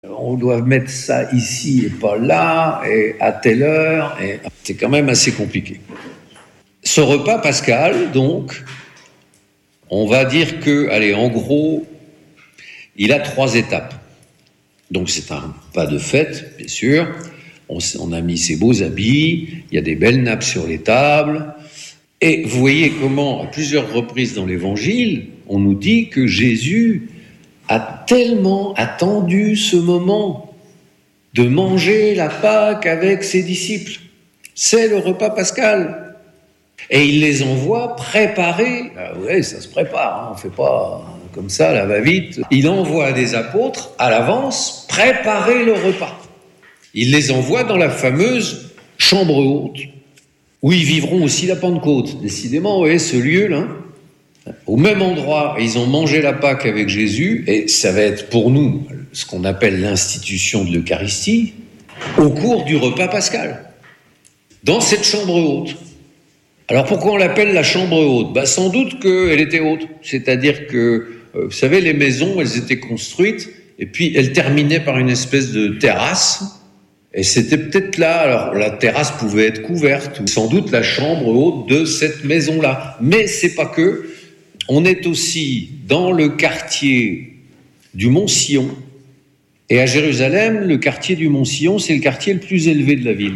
On doit mettre ça ici et pas là, et à telle heure, et c'est quand même assez compliqué. Ce repas pascal, donc, on va dire que, allez, en gros, il a 3 étapes. Donc c'est un repas de fête, bien sûr. On a mis ses beaux habits, il y a des belles nappes sur les tables. Et vous voyez comment, à plusieurs reprises dans l'Évangile, on nous dit que Jésus a tellement attendu ce moment de manger la Pâque avec ses disciples. C'est le repas pascal. Et il les envoie préparer. Ah ouais, ça se prépare, on ne fait pas comme ça, là, va-vite. Il envoie des apôtres à l'avance préparer le repas. Il les envoie dans la fameuse chambre haute, où ils vivront aussi la Pentecôte. Décidément, vous voyez, ce lieu-là, au même endroit, ils ont mangé la Pâque avec Jésus, et ça va être pour nous ce qu'on appelle l'institution de l'Eucharistie, au cours du repas pascal, dans cette chambre haute. Alors pourquoi on l'appelle la chambre haute ? Sans doute qu'elle était haute, c'est-à-dire que, vous savez, les maisons, elles étaient construites, et puis elles terminaient par une espèce de terrasse, et c'était peut-être là, alors la terrasse pouvait être couverte, ou sans doute la chambre haute de cette maison-là. Mais c'est pas que, on est aussi dans le quartier du Mont-Sillon, et à Jérusalem, le quartier du Mont-Sillon, c'est le quartier le plus élevé de la ville.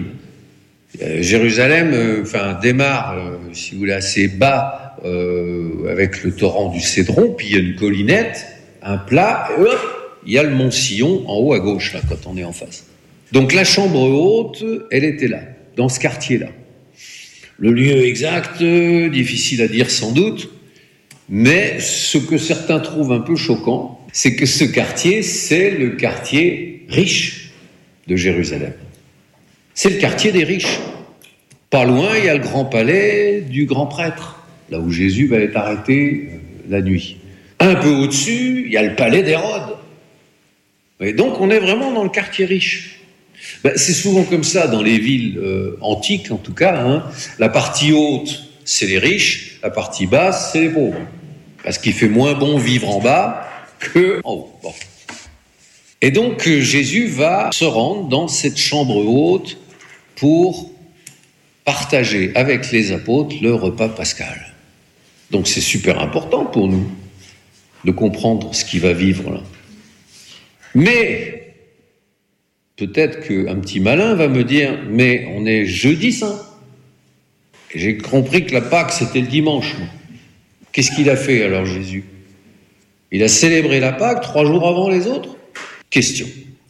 Jérusalem démarre, si vous voulez, assez bas, avec le torrent du Cédron, puis il y a une collinette, un plat, et hop, il y a le Mont-Sillon en haut à gauche, là, quand on est en face. Donc la chambre haute, elle était là, dans ce quartier-là. Le lieu exact, difficile à dire sans doute, mais ce que certains trouvent un peu choquant, c'est que ce quartier, c'est le quartier riche de Jérusalem. C'est le quartier des riches. Pas loin, il y a le grand palais du grand prêtre, là où Jésus va être arrêté la nuit. Un peu au-dessus, il y a le palais d'Hérode. Et donc, on est vraiment dans le quartier riche. C'est souvent comme ça dans les villes antiques, en tout cas. La partie haute, c'est les riches. La partie basse, c'est les pauvres. Parce qu'il fait moins bon vivre en bas qu'en haut. Bon. Et donc, Jésus va se rendre dans cette chambre haute pour partager avec les apôtres le repas pascal. Donc c'est super important pour nous de comprendre ce qu'il va vivre là. Mais peut-être qu'un petit malin va me dire « mais on est jeudi saint ». Et j'ai compris que la Pâque c'était le dimanche. Qu'est-ce qu'il a fait alors Jésus ? Il a célébré la Pâque 3 jours avant les autres ? Question.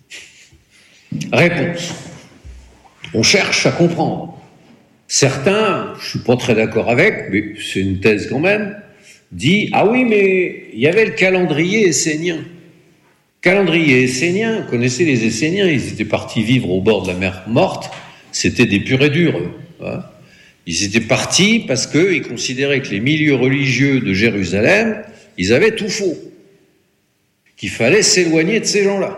Réponse. On cherche à comprendre. Certains, je ne suis pas très d'accord avec, mais c'est une thèse quand même, dit « Ah oui, mais il y avait le calendrier essénien. » Calendrier essénien, vous connaissez les Esséniens, ils étaient partis vivre au bord de la mer Morte, c'était des purs et durs. Ils étaient partis parce qu'ils considéraient que les milieux religieux de Jérusalem, ils avaient tout faux, qu'il fallait s'éloigner de ces gens-là.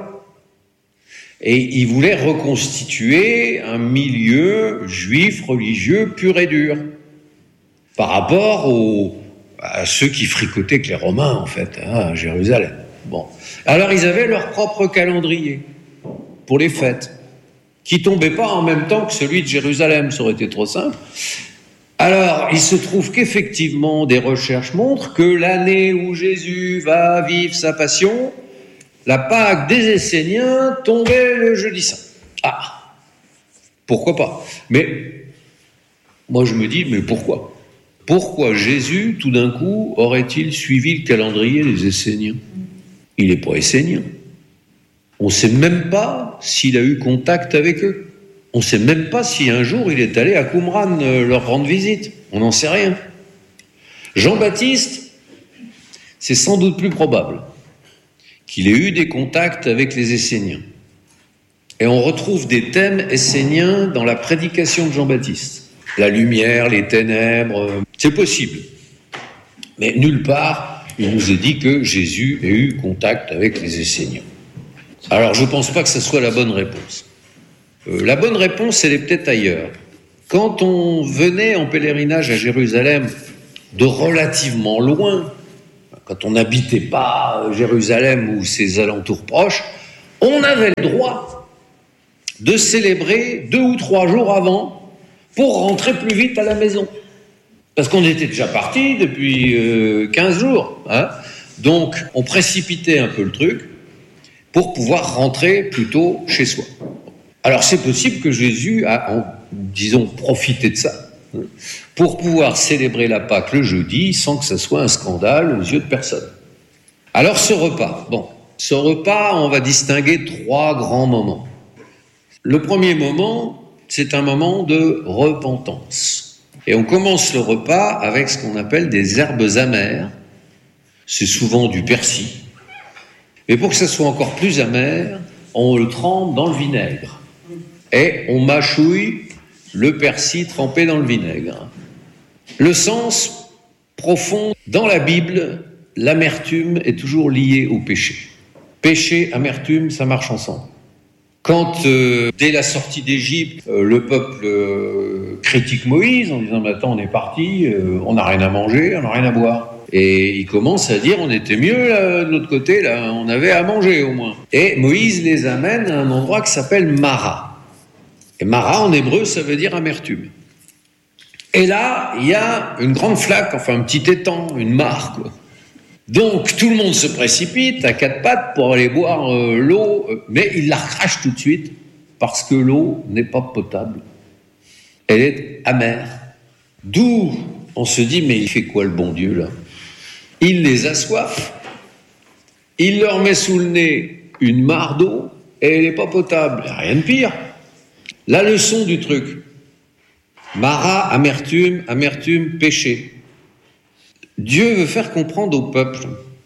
Et ils voulaient reconstituer un milieu juif, religieux, pur et dur, par rapport à ceux qui fricotaient avec les Romains, en fait, à Jérusalem. Bon. Alors, ils avaient leur propre calendrier pour les fêtes, qui tombait pas en même temps que celui de Jérusalem, ça aurait été trop simple. Alors, il se trouve qu'effectivement, des recherches montrent que l'année où Jésus va vivre sa passion, la Pâque des Esséniens tombait le jeudi saint. Ah, pourquoi pas ? Mais moi je me dis, mais pourquoi ? Pourquoi Jésus, tout d'un coup, aurait-il suivi le calendrier des Esséniens ? Il n'est pas essénien. On ne sait même pas s'il a eu contact avec eux. On ne sait même pas si un jour il est allé à Qumran leur rendre visite. On n'en sait rien. Jean-Baptiste, c'est sans doute plus probable qu'il ait eu des contacts avec les Esséniens. Et on retrouve des thèmes esséniens dans la prédication de Jean-Baptiste. La lumière, les ténèbres, c'est possible. Mais nulle part, il nous est dit que Jésus ait eu contact avec les Esséniens. Alors, je ne pense pas que ce soit la bonne réponse. La bonne réponse, elle est peut-être ailleurs. Quand on venait en pèlerinage à Jérusalem de relativement loin, quand on n'habitait pas Jérusalem ou ses alentours proches, on avait le droit de célébrer 2 ou 3 jours avant pour rentrer plus vite à la maison. Parce qu'on était déjà parti depuis 15 jours. Hein. Donc, on précipitait un peu le truc pour pouvoir rentrer plus tôt chez soi. Alors, c'est possible que Jésus a, disons, profité de ça pour pouvoir célébrer la Pâque le jeudi sans que ça soit un scandale aux yeux de personne. Alors, ce repas, on va distinguer 3 grands moments. Le premier moment, c'est un moment de repentance. Et on commence le repas avec ce qu'on appelle des herbes amères. C'est souvent du persil. Mais pour que ça soit encore plus amer, on le trempe dans le vinaigre. Et on mâchouille le persil trempé dans le vinaigre. Le sens profond, dans la Bible, l'amertume est toujours liée au péché. Péché, amertume, ça marche ensemble. Quand, dès la sortie d'Égypte, le peuple critique Moïse en disant « Attends, on est parti, on n'a rien à manger, on n'a rien à boire ». Et il commence à dire « On était mieux là, de l'autre côté, là, on avait à manger au moins ». Et Moïse les amène à un endroit qui s'appelle Mara. Et Mara, en hébreu, ça veut dire amertume. Et là, il y a une grande flaque, enfin un petit étang, une mare, quoi. Donc, tout le monde se précipite à 4 pattes pour aller boire l'eau, mais il la recrache tout de suite parce que l'eau n'est pas potable. Elle est amère. D'où on se dit, mais il fait quoi le bon Dieu là ? Il les assoiffe, il leur met sous le nez une mare d'eau et elle n'est pas potable. Rien de pire. La leçon du truc. Mara, amertume, amertume, péché. Dieu veut faire comprendre au peuple,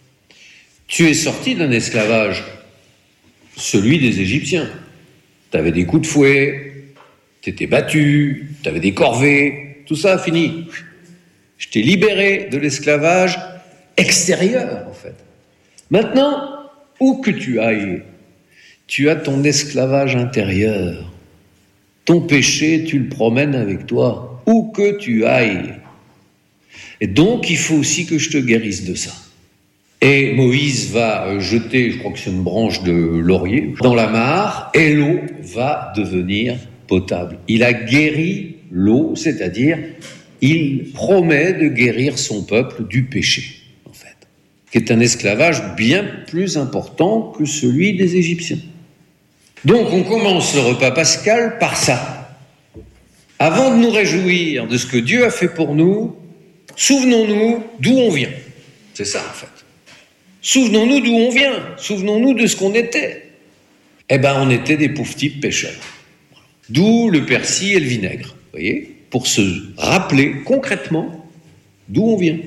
tu es sorti d'un esclavage, celui des Égyptiens. Tu avais des coups de fouet, tu étais battu, tu avais des corvées, tout ça a fini. Je t'ai libéré de l'esclavage extérieur, en fait. Maintenant, où que tu ailles, tu as ton esclavage intérieur. Ton péché, tu le promènes avec toi, où que tu ailles. Et donc, il faut aussi que je te guérisse de ça. Et Moïse va jeter, je crois que c'est une branche de laurier, dans la mare, et l'eau va devenir potable. Il a guéri l'eau, c'est-à-dire, il promet de guérir son peuple du péché, en fait, qui est un esclavage bien plus important que celui des Égyptiens. Donc, on commence le repas pascal par ça. Avant de nous réjouir de ce que Dieu a fait pour nous, souvenons-nous d'où on vient. C'est ça, en fait. Souvenons-nous d'où on vient. Souvenons-nous de ce qu'on était. Eh bien, on était des pauvres types pécheurs. D'où le persil et le vinaigre. Vous voyez ? Pour se rappeler concrètement d'où on vient.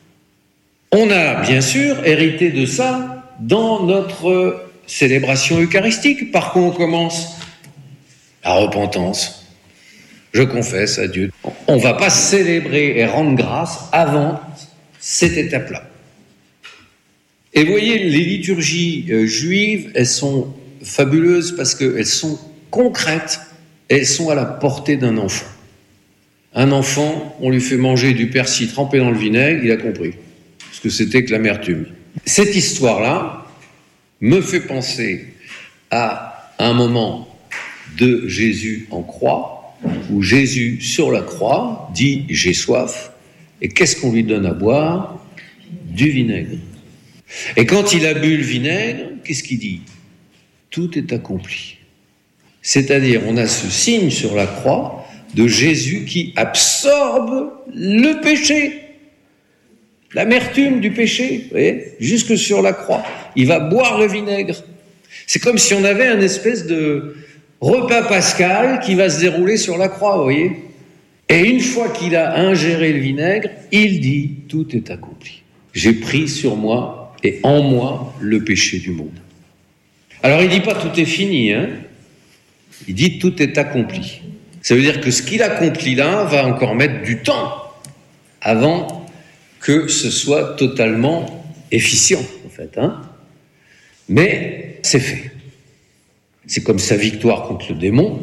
On a, bien sûr, hérité de ça dans notre célébration eucharistique. Par quoi on commence ? La repentance. Je confesse à Dieu. On ne va pas célébrer et rendre grâce avant cette étape-là. Et vous voyez, les liturgies juives, elles sont fabuleuses parce qu'elles sont concrètes et elles sont à la portée d'un enfant. Un enfant, on lui fait manger du persil trempé dans le vinaigre, il a compris ce que c'était que l'amertume. Cette histoire-là me fait penser à un moment de Jésus en croix, où Jésus, sur la croix, dit « j'ai soif ». Et qu'est-ce qu'on lui donne à boire ? Du vinaigre. Et quand il a bu le vinaigre, qu'est-ce qu'il dit ? Tout est accompli. C'est-à-dire, on a ce signe sur la croix de Jésus qui absorbe le péché, l'amertume du péché, vous voyez, jusque sur la croix. Il va boire le vinaigre. C'est comme si on avait un espèce de repas pascal qui va se dérouler sur la croix, vous voyez. Et une fois qu'il a ingéré le vinaigre, il dit « tout est accompli ». J'ai pris sur moi et en moi le péché du monde. Alors il ne dit pas « tout est fini », hein. Il dit « tout est accompli ». Ça veut dire que ce qu'il accomplit là va encore mettre du temps avant que ce soit totalement efficient, en fait, hein. Mais c'est fait. C'est comme sa victoire contre le démon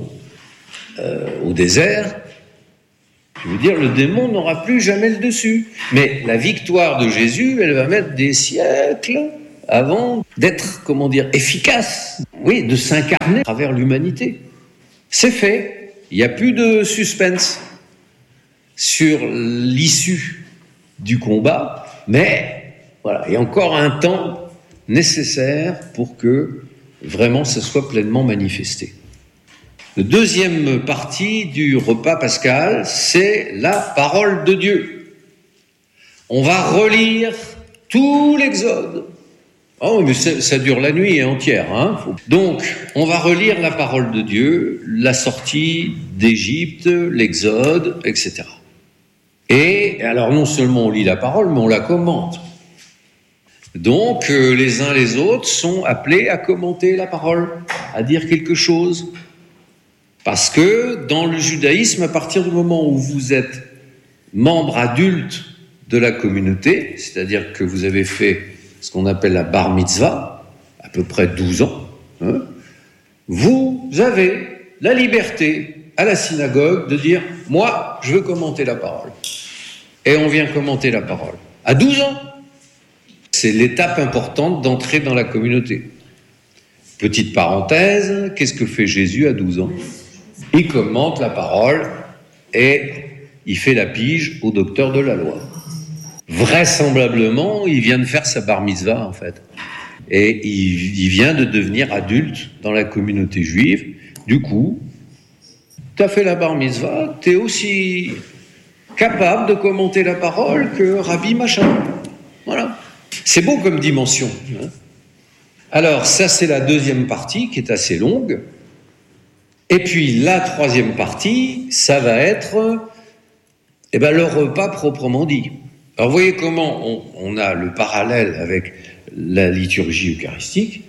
au désert. Je veux dire, le démon n'aura plus jamais le dessus. Mais la victoire de Jésus, elle va mettre des siècles avant d'être, efficace, oui, de s'incarner à travers l'humanité. C'est fait. Il n'y a plus de suspense sur l'issue du combat, mais voilà, il y a encore un temps nécessaire pour que vraiment ça soit pleinement manifesté. La deuxième partie du repas pascal, c'est la parole de Dieu. On va relire tout l'Exode. Oh, mais ça dure la nuit entière. Donc, on va relire la parole de Dieu, la sortie d'Égypte, l'Exode, etc. Et alors, non seulement on lit la parole, mais on la commente. Donc, les uns les autres sont appelés à commenter la parole, à dire quelque chose. Parce que dans le judaïsme, à partir du moment où vous êtes membre adulte de la communauté, c'est-à-dire que vous avez fait ce qu'on appelle la bar mitzvah, à peu près 12 ans, vous avez la liberté à la synagogue de dire « moi, je veux commenter la parole ». Et on vient commenter la parole. À 12 ans, c'est l'étape importante d'entrer dans la communauté. Petite parenthèse, qu'est-ce que fait Jésus à 12 ans ? Il commente la parole et il fait la pige au docteur de la loi. Vraisemblablement, il vient de faire sa bar mitzvah, en fait. Et il vient de devenir adulte dans la communauté juive. Du coup, tu as fait la bar mitzvah, tu es aussi capable de commenter la parole que Rabbi machin. Voilà. C'est beau comme dimension. Alors, ça, c'est la deuxième partie qui est assez longue. Et puis, la troisième partie, ça va être le repas proprement dit. Alors, vous voyez comment on a le parallèle avec la liturgie eucharistique,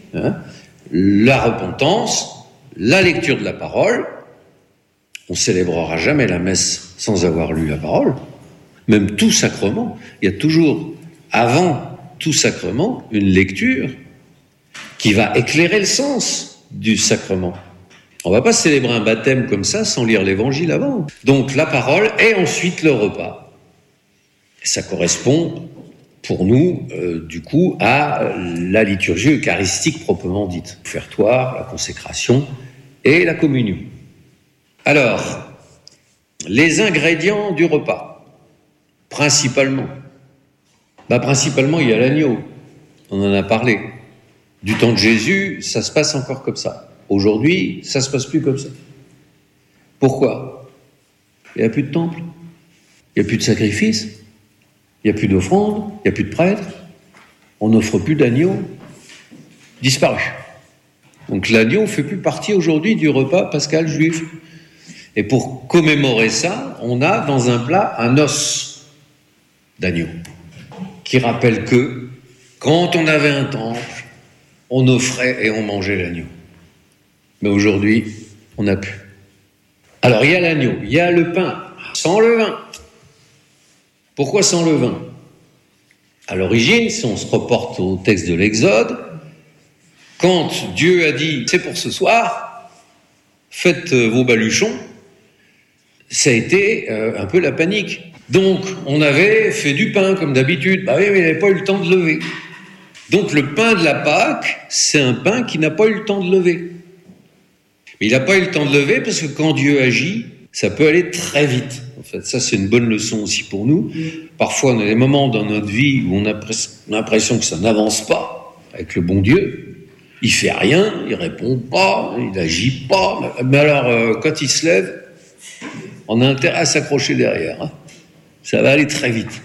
la repentance, la lecture de la parole. On célébrera jamais la messe sans avoir lu la parole. Même tout sacrement. Il y a toujours, avant tout sacrement, une lecture qui va éclairer le sens du sacrement. On ne va pas célébrer un baptême comme ça sans lire l'évangile avant. Donc la parole et ensuite le repas. Et ça correspond pour nous, du coup, à la liturgie eucharistique proprement dite. L'offertoire, la consécration et la communion. Alors, les ingrédients du repas, principalement. Principalement, il y a l'agneau. On en a parlé. Du temps de Jésus, ça se passe encore comme ça. Aujourd'hui, ça ne se passe plus comme ça. Pourquoi ? Il n'y a plus de temple, il n'y a plus de sacrifice, il n'y a plus d'offrande, il n'y a plus de prêtres, on n'offre plus d'agneau, disparu. Donc l'agneau ne fait plus partie aujourd'hui du repas pascal juif. Et pour commémorer ça, on a dans un plat un os d'agneau, qui rappelle que quand on avait un temple, on offrait et on mangeait l'agneau. Mais aujourd'hui, on n'a plus. Alors, il y a l'agneau, il y a le pain, sans levain. Pourquoi sans levain ? À l'origine, si on se reporte au texte de l'Exode, quand Dieu a dit « c'est pour ce soir, faites vos baluchons », ça a été un peu la panique. Donc, on avait fait du pain, comme d'habitude. Oui, mais il n'avait pas eu le temps de lever. Donc, le pain de la Pâque, c'est un pain qui n'a pas eu le temps de lever. Mais il n'a pas eu le temps de lever parce que quand Dieu agit, ça peut aller très vite. En fait, ça, c'est une bonne leçon aussi pour nous. Parfois, on a des moments dans notre vie où on a l'impression que ça n'avance pas avec le bon Dieu. Il fait rien, il répond pas, il n'agit pas. Mais alors, quand il se lève, on a intérêt à s'accrocher derrière. Ça va aller très vite.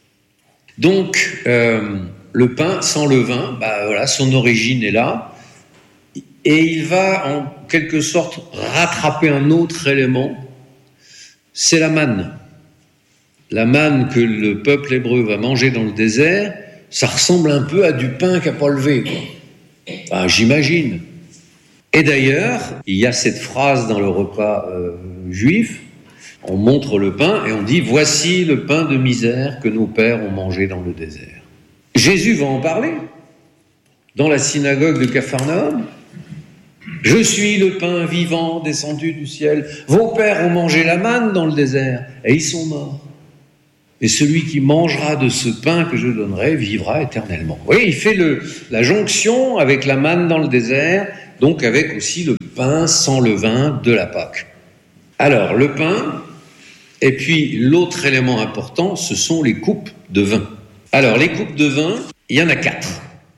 Donc, le pain sans levain, son origine est là. Et il va, en quelque sorte, rattraper un autre élément, c'est la manne. La manne que le peuple hébreu va manger dans le désert, ça ressemble un peu à du pain qui n'a pas levé, quoi. J'imagine. Et d'ailleurs, il y a cette phrase dans le repas juif, on montre le pain et on dit « Voici le pain de misère que nos pères ont mangé dans le désert ». Jésus va en parler dans la synagogue de Capharnaüm. « Je suis le pain vivant descendu du ciel. Vos pères ont mangé la manne dans le désert et ils sont morts. » et celui qui mangera de ce pain que je donnerai vivra éternellement. Oui, il fait la jonction avec la manne dans le désert, donc avec aussi le pain sans levain de la Pâque. Alors, le pain, et puis l'autre élément important, ce sont les coupes de vin. Alors, les coupes de vin, il y en a 4.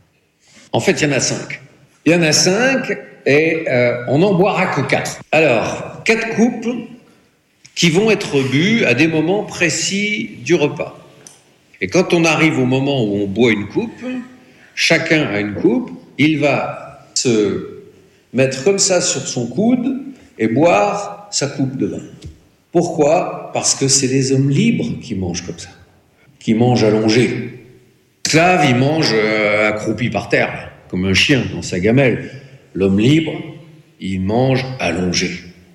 En fait, il y en a 5. Il y en a 5 et on n'en boira que 4. Alors, 4 coupes qui vont être bues à des moments précis du repas. Et quand on arrive au moment où on boit une coupe, chacun a une coupe, il va se mettre comme ça sur son coude et boire sa coupe de vin. Pourquoi ? Parce que c'est les hommes libres qui mangent comme ça, qui mangent allongés. L'esclave, il mange accroupi par terre, comme un chien dans sa gamelle. L'homme libre, il mange allongé.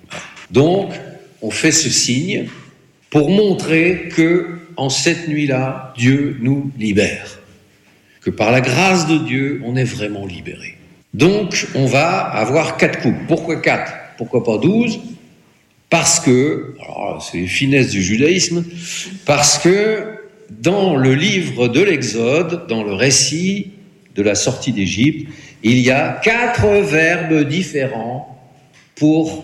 Donc, on fait ce signe pour montrer que, en cette nuit-là, Dieu nous libère. Que par la grâce de Dieu, on est vraiment libéré. Donc, on va avoir 4 coupes. Pourquoi 4 ? Pourquoi pas 12 ? Parce que, alors c'est les finesses du judaïsme, parce que dans le livre de l'Exode, dans le récit de la sortie d'Égypte, il y a 4 verbes différents pour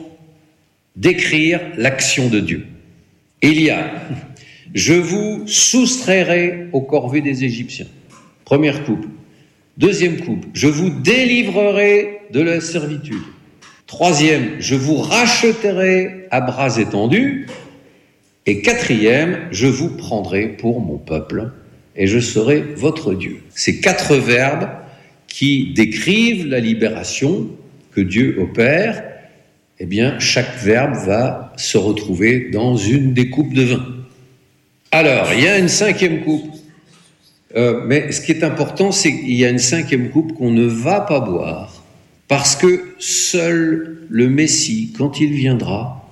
décrire l'action de Dieu. Il y a « Je vous soustrairai aux corvées des Égyptiens ». Première coupe. Deuxième coupe. « Je vous délivrerai de la servitude ». Troisième, je vous racheterai à bras étendus. Et quatrième, je vous prendrai pour mon peuple et je serai votre Dieu. Ces 4 verbes qui décrivent la libération que Dieu opère, eh bien, chaque verbe va se retrouver dans une des coupes de vin. Alors, il y a une 5e coupe. Mais ce qui est important, c'est qu'il y a une 5e coupe qu'on ne va pas boire. Parce que seul le Messie, quand il viendra,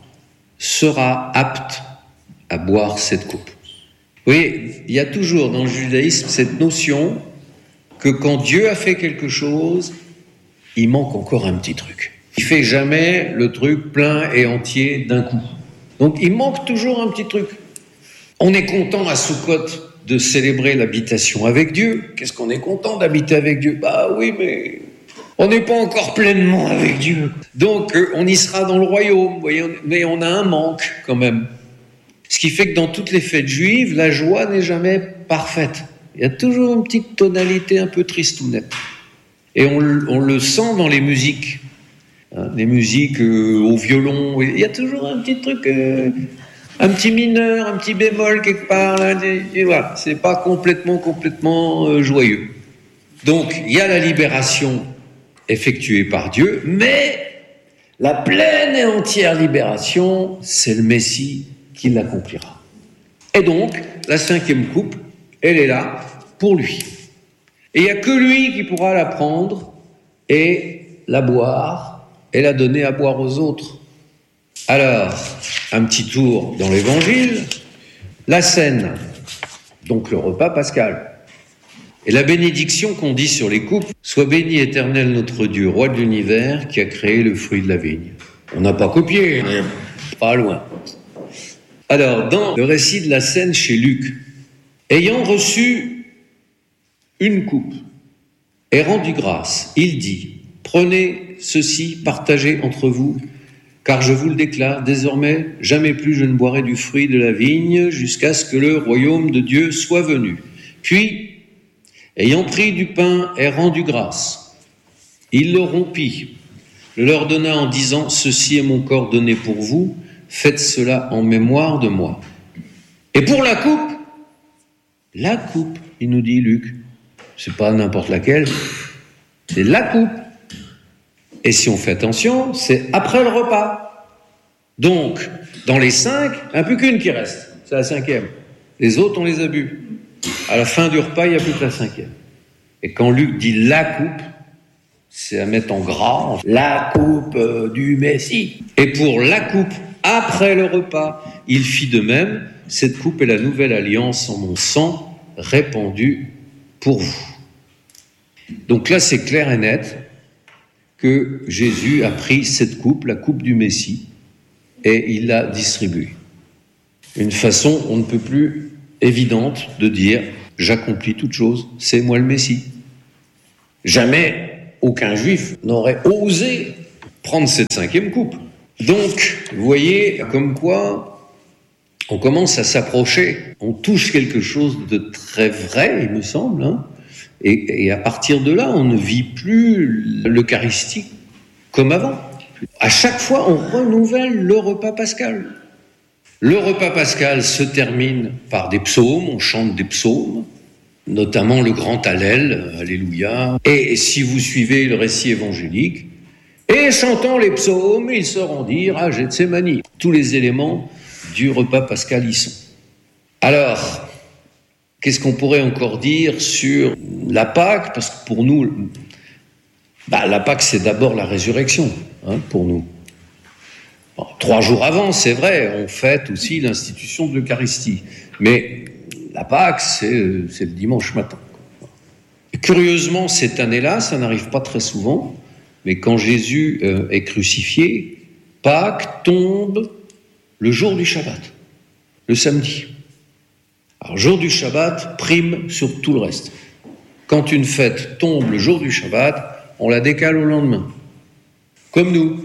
sera apte à boire cette coupe. Vous voyez, il y a toujours dans le judaïsme cette notion que quand Dieu a fait quelque chose, il manque encore un petit truc. Il ne fait jamais le truc plein et entier d'un coup. Donc il manque toujours un petit truc. On est content à Soukhot de célébrer l'habitation avec Dieu. Qu'est-ce qu'on est content d'habiter avec Dieu ? Bah oui, mais on n'est pas encore pleinement avec Dieu. Donc, on y sera dans le royaume, voyez, mais on a un manque quand même. Ce qui fait que dans toutes les fêtes juives, la joie n'est jamais parfaite. Il y a toujours une petite tonalité un peu tristounette. Et on le sent dans les musiques. Les musiques au violon, il y a toujours un petit truc, un petit mineur, un petit bémol quelque part. Là, et voilà, c'est pas complètement joyeux. Donc, il y a la libération effectuée par Dieu, mais la pleine et entière libération, c'est le Messie qui l'accomplira. Et donc, la 5e coupe, elle est là pour lui. Et il n'y a que lui qui pourra la prendre et la boire et la donner à boire aux autres. Alors, un petit tour dans l'Évangile, la scène, donc le repas pascal. Et la bénédiction qu'on dit sur les coupes, « Sois béni, Éternel notre Dieu, roi de l'univers, qui a créé le fruit de la vigne. » On n'a pas copié, pas loin. Alors, dans le récit de la scène chez Luc, ayant reçu une coupe et rendu grâce, il dit, « Prenez ceci, partagez entre vous, car je vous le déclare, désormais, jamais plus je ne boirai du fruit de la vigne jusqu'à ce que le royaume de Dieu soit venu. » Puis, ayant pris du pain et rendu grâce, il le rompit, le leur donna en disant « Ceci est mon corps donné pour vous, faites cela en mémoire de moi. » Et pour la coupe, il nous dit Luc, c'est pas n'importe laquelle, c'est la coupe. Et si on fait attention, c'est après le repas. Donc, dans les 5, il n'y en a plus qu'une qui reste, c'est la 5e. Les autres, on les a bu. À la fin du repas, il n'y a plus que la 5e. Et quand Luc dit la coupe, c'est à mettre en gras, la coupe du Messie. Et pour la coupe, après le repas, il fit de même. Cette coupe est la nouvelle alliance en mon sang, répandu pour vous. Donc là, c'est clair et net que Jésus a pris cette coupe, la coupe du Messie, et il l'a distribuée. Une façon, on ne peut plus évidente de dire « j'accomplis toute chose, c'est moi le Messie ». Jamais aucun juif n'aurait osé prendre cette 5e coupe. Donc, vous voyez comme quoi on commence à s'approcher, on touche quelque chose de très vrai, il me semble, hein, et à partir de là, on ne vit plus l'Eucharistie comme avant. À chaque fois, on renouvelle le repas pascal. Le repas pascal se termine par des psaumes, on chante des psaumes, notamment le grand Hallel, Alléluia. Et si vous suivez le récit évangélique, et chantant les psaumes, ils se rendirent à Gethsémani. Tous les éléments du repas pascal y sont. Alors, qu'est-ce qu'on pourrait encore dire sur la Pâque ? Parce que pour nous, la Pâque, c'est d'abord la résurrection, hein, pour nous. Bon, 3 jours avant, c'est vrai, on fête aussi l'institution de l'Eucharistie. Mais la Pâque, c'est le dimanche matin. Et curieusement, cette année-là, ça n'arrive pas très souvent, mais quand Jésus est crucifié, Pâques tombe le jour du Shabbat, le samedi. Alors, le jour du Shabbat prime sur tout le reste. Quand une fête tombe le jour du Shabbat, on la décale au lendemain. Comme nous.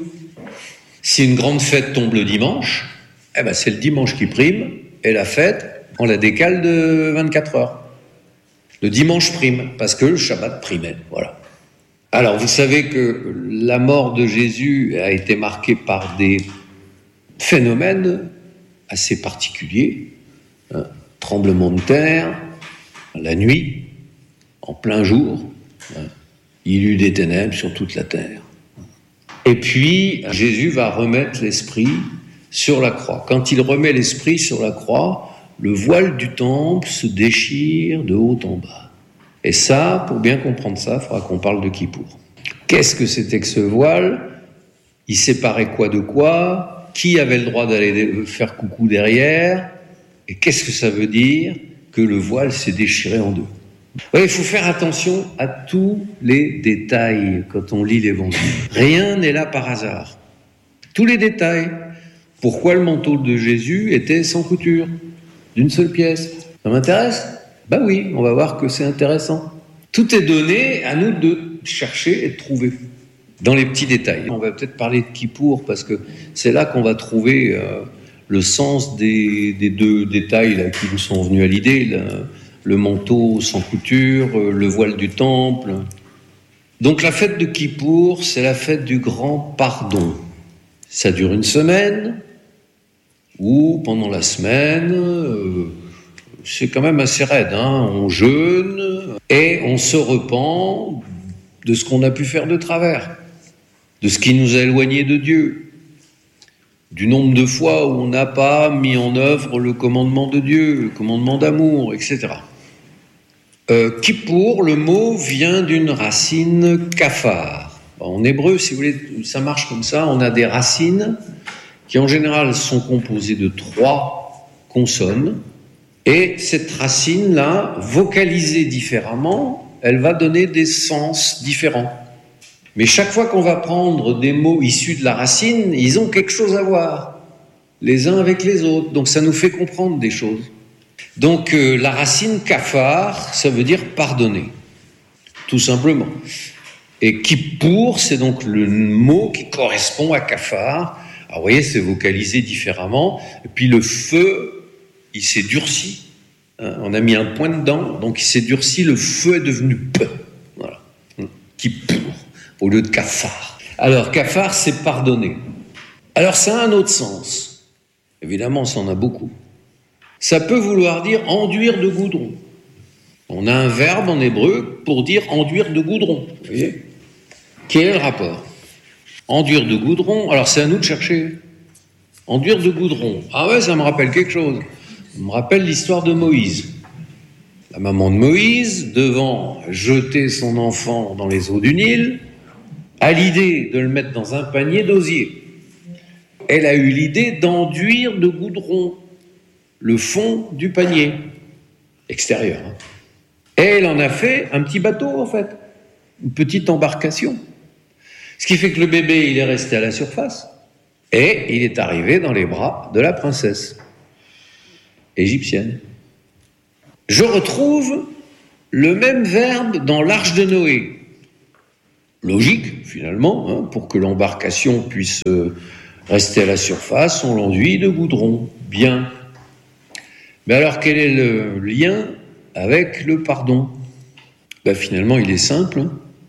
Si une grande fête tombe le dimanche, c'est le dimanche qui prime, et la fête, on la décale de 24 heures. Le dimanche prime, parce que le Shabbat primait, voilà. Alors, vous savez que la mort de Jésus a été marquée par des phénomènes assez particuliers. Tremblement de terre, la nuit, en plein jour, il y eut des ténèbres sur toute la terre. Et puis, Jésus va remettre l'esprit sur la croix. Quand il remet l'esprit sur la croix, le voile du temple se déchire de haut en bas. Et ça, pour bien comprendre ça, il faudra qu'on parle de Kippour. Qu'est-ce que c'était que ce voile ? Il séparait quoi de quoi ? Qui avait le droit d'aller faire coucou derrière ? Et qu'est-ce que ça veut dire que le voile s'est déchiré en deux ? Oui, il faut faire attention à tous les détails quand on lit l'Évangile. Rien n'est là par hasard. Tous les détails. Pourquoi le manteau de Jésus était sans couture, d'une seule pièce ? Ça m'intéresse ? Ben oui, on va voir que c'est intéressant. Tout est donné à nous de chercher et de trouver dans les petits détails. On va peut-être parler de Kippour parce que c'est là qu'on va trouver le sens des 2 détails là, qui nous sont venus à l'idée. Le manteau sans couture, le voile du temple. Donc la fête de Kippour, c'est la fête du grand pardon. Ça dure une semaine, ou pendant la semaine, c'est quand même assez raide, hein. On jeûne et on se repent de ce qu'on a pu faire de travers, de ce qui nous a éloignés de Dieu, du nombre de fois où on n'a pas mis en œuvre le commandement de Dieu, le commandement d'amour, etc. Kippour, le mot vient d'une racine kafar. En hébreu, si vous voulez, ça marche comme ça. On a des racines qui, en général, sont composées de 3 consonnes. Et cette racine-là, vocalisée différemment, elle va donner des sens différents. Mais chaque fois qu'on va prendre des mots issus de la racine, ils ont quelque chose à voir, les uns avec les autres. Donc ça nous fait comprendre des choses. Donc la racine kafar, ça veut dire pardonner, tout simplement. Et Kippour, c'est donc le mot qui correspond à kafar. Alors vous voyez, c'est vocalisé différemment. Et puis le feu, il s'est durci. On a mis un point dedans, donc il s'est durci, le feu est devenu peu. Voilà. Kippour, au lieu de kafar. Alors kafar, c'est pardonner. Alors ça a un autre sens. Évidemment, ça en a beaucoup. Ça peut vouloir dire enduire de goudron. On a un verbe en hébreu pour dire enduire de goudron. Vous voyez ? Quel est le rapport ? Enduire de goudron, alors c'est à nous de chercher. Enduire de goudron. Ah ouais, ça me rappelle quelque chose. Ça me rappelle l'histoire de Moïse. La maman de Moïse, devant jeter son enfant dans les eaux du Nil, a l'idée de le mettre dans un panier d'osier. Elle a eu l'idée d'enduire de goudron le fond du panier extérieur. Et elle en a fait un petit bateau, en fait, une petite embarcation. Ce qui fait que le bébé, il est resté à la surface et il est arrivé dans les bras de la princesse égyptienne. je retrouve le même verbe dans l'arche de Noé. Logique, finalement, hein, pour que l'embarcation puisse rester à la surface, on l'enduit de goudron. Bien. Mais alors, quel est le lien avec le pardon ? Finalement, il est simple.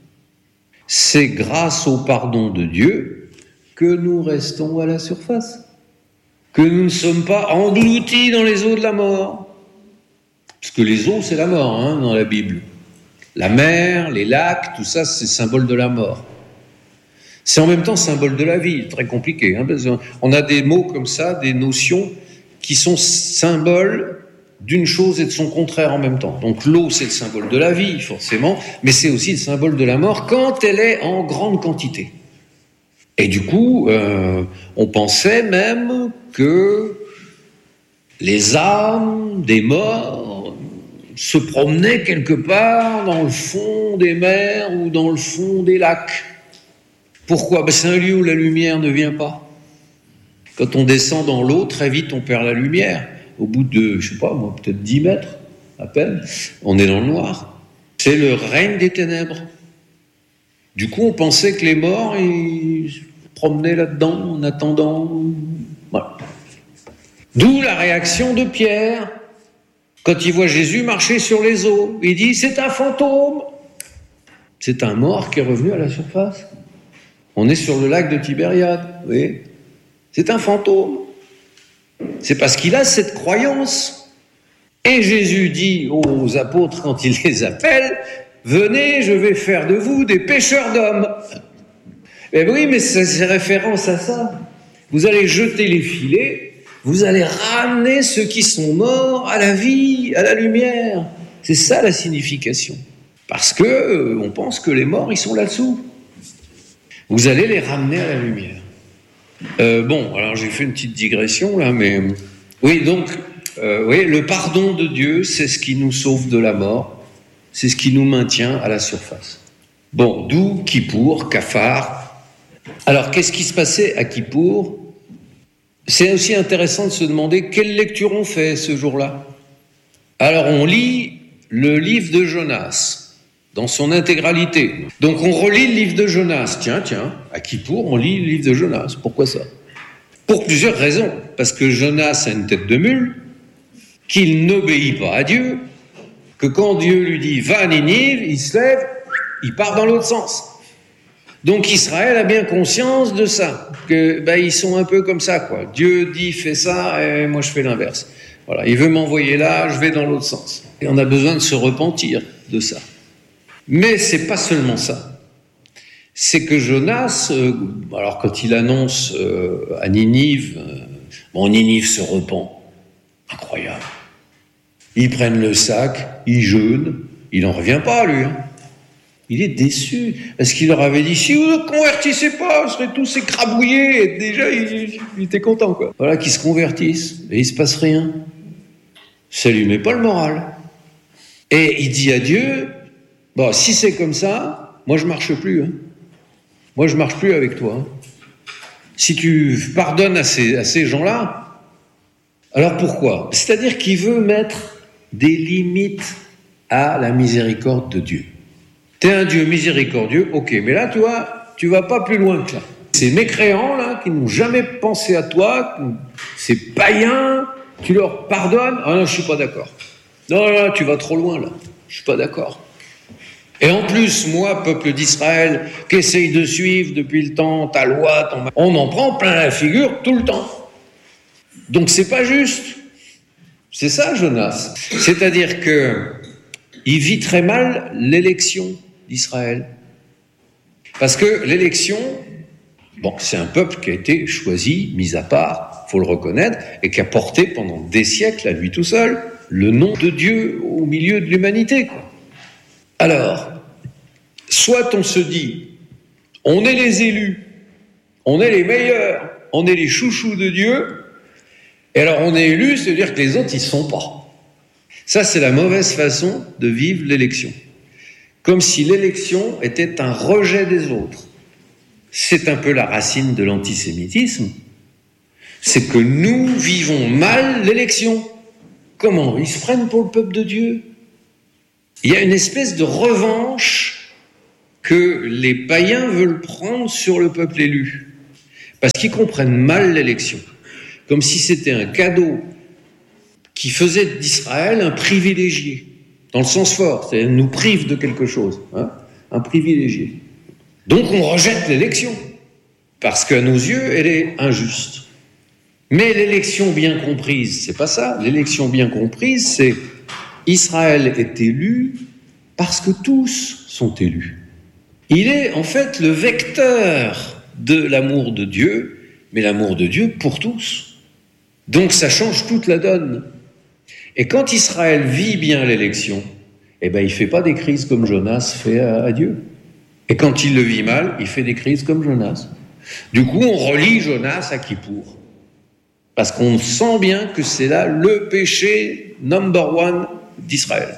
C'est grâce au pardon de Dieu que nous restons à la surface, que nous ne sommes pas engloutis dans les eaux de la mort. Parce que les eaux, c'est la mort, hein, dans la Bible. La mer, les lacs, tout ça, c'est symbole de la mort. C'est en même temps symbole de la vie, très compliqué. Hein, parce qu'on a des mots comme ça, des notions qui sont symboles d'une chose et de son contraire en même temps. Donc l'eau, c'est le symbole de la vie, forcément, mais c'est aussi le symbole de la mort quand elle est en grande quantité. Et du coup, on pensait même que les âmes des morts se promenaient quelque part dans le fond des mers ou dans le fond des lacs. Pourquoi ? C'est un lieu où la lumière ne vient pas. Quand on descend dans l'eau, très vite on perd la lumière. Au bout de, je sais pas, moi, peut-être 10 mètres, à peine, on est dans le noir. C'est le règne des ténèbres. Du coup, on pensait que les morts, ils se promenaient là-dedans en attendant. Voilà. D'où la réaction de Pierre, quand il voit Jésus marcher sur les eaux. Il dit, c'est un fantôme. C'est un mort qui est revenu à la surface. On est sur le lac de Tibériade, vous voyez. C'est un fantôme. C'est parce qu'il a cette croyance. Et Jésus dit aux apôtres quand il les appelle, « Venez, je vais faire de vous des pêcheurs d'hommes. » Eh oui, mais c'est référence à ça. Vous allez jeter les filets, vous allez ramener ceux qui sont morts à la vie, à la lumière. C'est ça la signification. Parce que on pense que les morts, ils sont là-dessous. Vous allez les ramener à la lumière. Alors j'ai fait une petite digression là, mais oui, donc, le pardon de Dieu, c'est ce qui nous sauve de la mort, c'est ce qui nous maintient à la surface. Bon, d'où Kippour, Kafar. Alors, qu'est-ce qui se passait à Kippour ? C'est aussi intéressant de se demander quelle lecture on fait ce jour-là. Alors, on lit le livre de Jonas dans son intégralité. Donc on relit le livre de Jonas. Tiens, à Kippour, on lit le livre de Jonas. Pourquoi ça ? Pour plusieurs raisons. Parce que Jonas a une tête de mule, qu'il n'obéit pas à Dieu, que quand Dieu lui dit « va à Ninive », il se lève, il part dans l'autre sens. Donc Israël a bien conscience de ça, que ils sont un peu comme ça, quoi. Dieu dit « fais ça » et moi je fais l'inverse. Voilà, il veut m'envoyer là, je vais dans l'autre sens. Et on a besoin de se repentir de ça. Mais c'est pas seulement ça. C'est que Jonas, alors quand il annonce à Ninive, Ninive se repent. Incroyable. Ils prennent le sac, ils jeûnent, il n'en revient pas, lui. Hein. Il est déçu, parce qu'il leur avait dit, si vous ne convertissez pas, vous serez tous écrabouillés. Et déjà, il était content, quoi. Voilà, qu'ils se convertissent, et il ne se passe rien. Ça lui met pas le moral. Et il dit à Dieu, si c'est comme ça, moi je marche plus. Hein. Moi je marche plus avec toi. Hein. Si tu pardonnes à ces gens-là, alors pourquoi ? C'est-à-dire qu'il veut mettre des limites à la miséricorde de Dieu. T'es un Dieu miséricordieux, ok, mais là tu vas pas plus loin que là. Ces mécréants là qui n'ont jamais pensé à toi, ces païens, tu leur pardonnes ? Ah non, je suis pas d'accord. Non, tu vas trop loin là. Je suis pas d'accord. Et en plus, moi, peuple d'Israël, qui essaye de suivre depuis le temps ta loi, on en prend plein la figure tout le temps. Donc c'est pas juste. C'est ça, Jonas. C'est-à-dire que il vit très mal l'élection d'Israël. Parce que l'élection, c'est un peuple qui a été choisi, mis à part, faut le reconnaître, et qui a porté pendant des siècles, à lui tout seul, le nom de Dieu au milieu de l'humanité, quoi. Alors, soit on se dit, on est les élus, on est les meilleurs, on est les chouchous de Dieu, et alors on est élu, c'est-à-dire que les autres, ils ne sont pas. Ça, c'est la mauvaise façon de vivre l'élection. Comme si l'élection était un rejet des autres. C'est un peu la racine de l'antisémitisme. C'est que nous vivons mal l'élection. comment ils se prennent pour le peuple de Dieu. Il y a une espèce de revanche que les païens veulent prendre sur le peuple élu, parce qu'ils comprennent mal l'élection, comme si c'était un cadeau qui faisait d'Israël un privilégié, dans le sens fort, c'est-à-dire nous prive de quelque chose, un privilégié. Donc on rejette l'élection, parce qu'à nos yeux, elle est injuste. Mais l'élection bien comprise, c'est pas ça. L'élection bien comprise, c'est Israël est élu parce que tous sont élus. Il est en fait le vecteur de l'amour de Dieu, mais l'amour de Dieu pour tous. Donc ça change toute la donne. Et quand Israël vit bien l'élection, il ne fait pas des crises comme Jonas fait à Dieu. Et quand il le vit mal, il fait des crises comme Jonas. Du coup, on relie Jonas à Kippour. Parce qu'on sent bien que c'est là le péché number one d'Israël.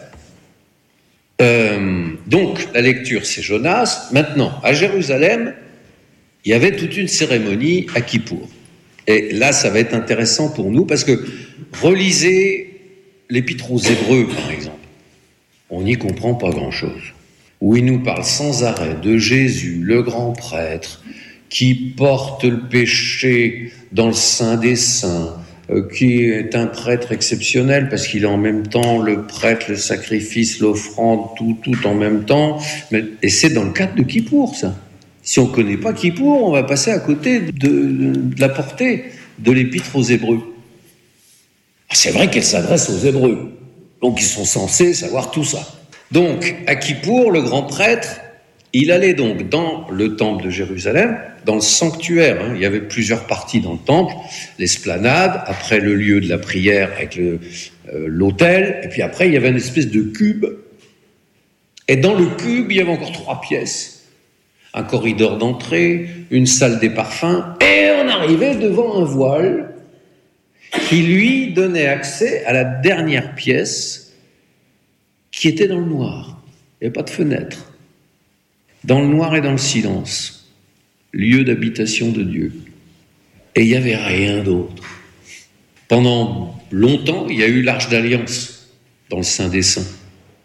Donc, la lecture, c'est Jonas. Maintenant, à Jérusalem, il y avait toute une cérémonie à Kippour. Et là, ça va être intéressant pour nous, parce que relisez l'Épître aux Hébreux, par exemple. On n'y comprend pas grand-chose. Où il nous parle sans arrêt de Jésus, le grand prêtre, qui porte le péché dans le Saint des Saints, qui est un prêtre exceptionnel parce qu'il est en même temps le prêtre, le sacrifice, l'offrande, tout en même temps. Et c'est dans le cadre de Kippour, ça. Si on ne connaît pas Kippour, on va passer à côté de la portée de l'Épître aux Hébreux. C'est vrai qu'elle s'adresse aux Hébreux, donc ils sont censés savoir tout ça. Donc, à Kippour, le grand prêtre, il allait donc dans le temple de Jérusalem, dans le sanctuaire. Il y avait plusieurs parties dans le temple, l'esplanade, après le lieu de la prière avec l'autel, et puis après il y avait une espèce de cube. Et dans le cube, il y avait encore 3 pièces. Un corridor d'entrée, une salle des parfums, et on arrivait devant un voile qui lui donnait accès à la dernière pièce qui était dans le noir. Il n'y avait pas de fenêtre. Dans le noir et dans le silence, lieu d'habitation de Dieu. Et il n'y avait rien d'autre. Pendant longtemps, il y a eu l'Arche d'Alliance dans le Saint des Saints.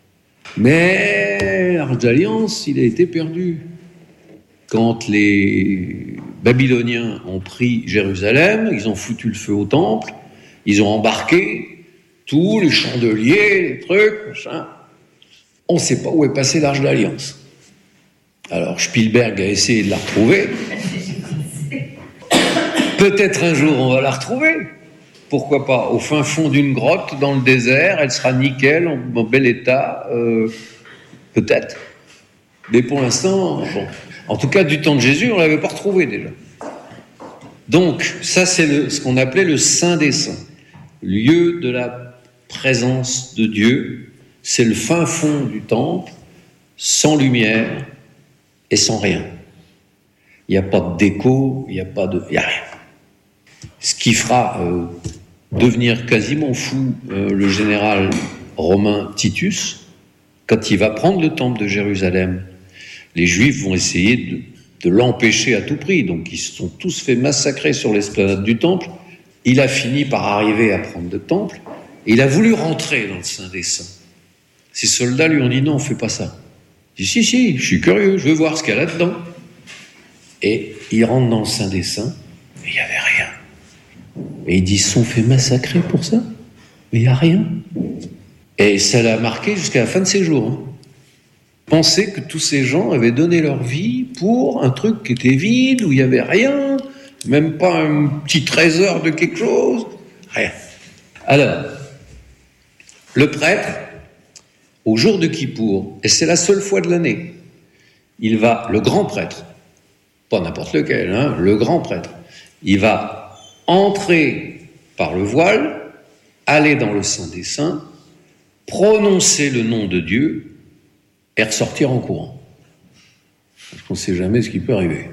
Mais l'Arche d'Alliance, il a été perdu. Quand les Babyloniens ont pris Jérusalem, ils ont foutu le feu au temple, ils ont embarqué tous les chandeliers, les trucs, machin. On ne sait pas où est passée l'Arche d'Alliance. Alors Spielberg a essayé de la retrouver. Peut-être un jour on va la retrouver. Pourquoi pas? Au fin fond d'une grotte, dans le désert, elle sera nickel, en bel état. Peut-être. Mais pour l'instant, bon. En tout cas, du temps de Jésus, on ne l'avait pas retrouvée déjà. Donc, ça c'est ce qu'on appelait le Saint des Saints. Lieu de la présence de Dieu. C'est le fin fond du temple, sans lumière et sans rien. Il n'y a pas de déco, il n'y a rien. Ce qui fera devenir quasiment fou le général romain Titus, quand il va prendre le temple de Jérusalem. Les Juifs vont essayer de l'empêcher à tout prix, donc ils se sont tous fait massacrer sur l'esplanade du temple. Il a fini par arriver à prendre le temple, et il a voulu rentrer dans le Saint des Saints. Ses soldats lui ont dit non, on ne fait pas ça. Il dit si, je suis curieux, je veux voir ce qu'il y a là-dedans. Et il rentre dans le Saint des Saints, et il n'y avait rien. Et il dit, ils se sont fait massacrer pour ça? Mais il n'y a rien. Et ça l'a marqué jusqu'à la fin de ses jours. Penser que tous ces gens avaient donné leur vie pour un truc qui était vide, où il n'y avait rien, même pas un petit trésor de quelque chose, rien. Alors, le prêtre, au jour de Kippour, et c'est la seule fois de l'année, le grand prêtre, pas n'importe lequel, le grand prêtre, il va entrer par le voile, aller dans le Saint des Saints, prononcer le nom de Dieu et ressortir en courant. Parce qu'on ne sait jamais ce qui peut arriver.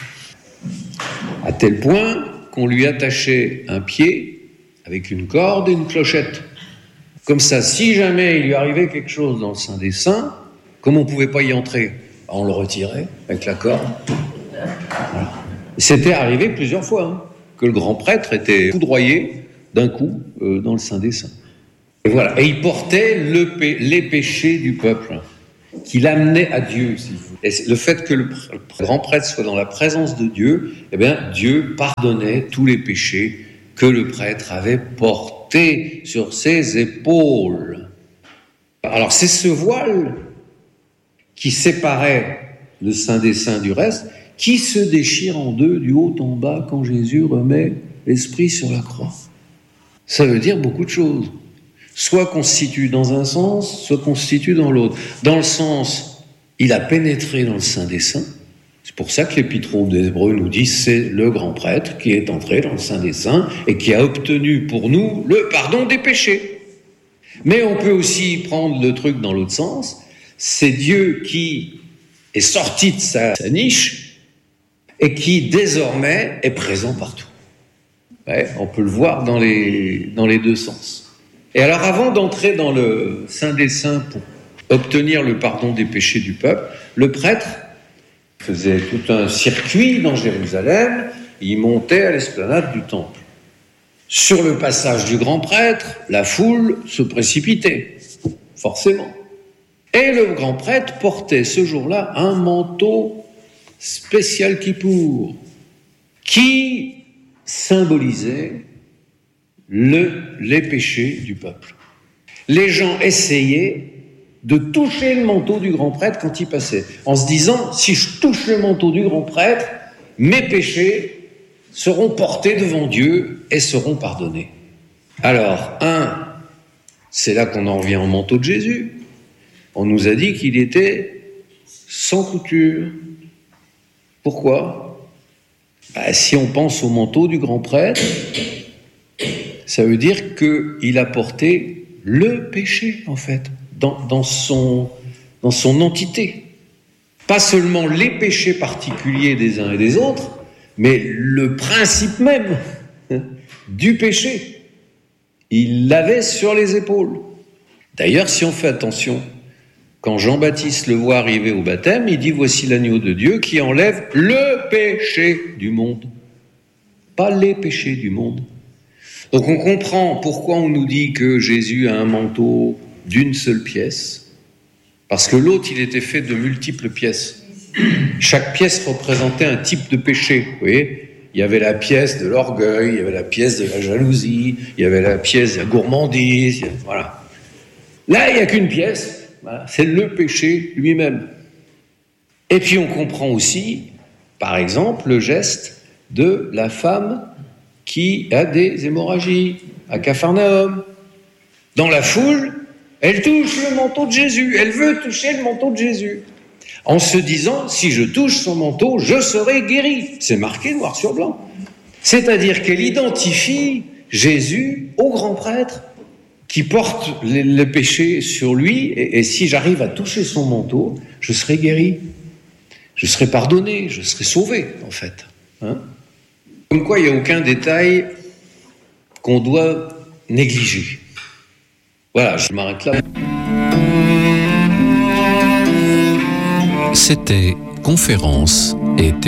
À tel point qu'on lui attachait un pied avec une corde et une clochette. Comme ça, si jamais il lui arrivait quelque chose dans le Saint des Saints, comme on ne pouvait pas y entrer, on le retirait avec la corde. Voilà. C'était arrivé plusieurs fois, que le grand prêtre était foudroyé d'un coup dans le Saint des Saints. Et voilà. Et il portait les péchés du peuple, qui l'amenait à Dieu, si vous voulez. Et le fait que le grand prêtre soit dans la présence de Dieu, eh bien, Dieu pardonnait tous les péchés que le prêtre avait portés sur ses épaules. Alors, c'est ce voile qui séparait le Saint des Saints du reste, qui se déchire en deux du haut en bas quand Jésus remet l'Esprit sur la croix. Ça veut dire beaucoup de choses. Soit constitue dans un sens, soit constitue dans l'autre. Dans le sens, il a pénétré dans le Saint des Saints. C'est pour ça que l'Épître aux Hébreux nous dit c'est le grand prêtre qui est entré dans le Saint des Saints et qui a obtenu pour nous le pardon des péchés. Mais on peut aussi prendre le truc dans l'autre sens. C'est Dieu qui est sorti de sa niche et qui désormais est présent partout. Ouais, on peut le voir dans les deux sens. Et alors, avant d'entrer dans le Saint des Saints pour obtenir le pardon des péchés du peuple, le prêtre faisait tout un circuit dans Jérusalem, il montait à l'esplanade du temple. Sur le passage du grand prêtre, la foule se précipitait, forcément. Et le grand prêtre portait ce jour-là un manteau spécial Kippour, qui symbolisait les péchés du peuple. Les gens essayaient de toucher le manteau du grand prêtre quand il passait, en se disant, si je touche le manteau du grand prêtre, mes péchés seront portés devant Dieu et seront pardonnés. Alors, c'est là qu'on en revient au manteau de Jésus. On nous a dit qu'il était sans couture. Pourquoi ? Si on pense au manteau du grand prêtre, ça veut dire qu'il a porté le péché, en fait, dans son entité. Pas seulement les péchés particuliers des uns et des autres, mais le principe même du péché. Il l'avait sur les épaules. D'ailleurs, si on fait attention, quand Jean-Baptiste le voit arriver au baptême, il dit « Voici l'agneau de Dieu qui enlève le péché du monde. » Pas les péchés du monde. Donc on comprend pourquoi on nous dit que Jésus a un manteau d'une seule pièce, parce que l'autre, il était fait de multiples pièces. Chaque pièce représentait un type de péché, vous voyez ? Il y avait la pièce de l'orgueil, il y avait la pièce de la jalousie, il y avait la pièce de la gourmandise, voilà. Là, il n'y a qu'une pièce, voilà, c'est le péché lui-même. Et puis on comprend aussi, par exemple, le geste de la femme qui a des hémorragies à Capharnaüm. Dans la foule, elle touche le manteau de Jésus, elle veut toucher le manteau de Jésus, en se disant, si je touche son manteau, je serai guéri. C'est marqué noir sur blanc. C'est-à-dire qu'elle identifie Jésus au grand prêtre qui porte le péché sur lui, et si j'arrive à toucher son manteau, je serai guéri, je serai pardonné, je serai sauvé, en fait. Comme quoi, il n'y a aucun détail qu'on doit négliger. Voilà, je m'arrête là. C'était Conférence et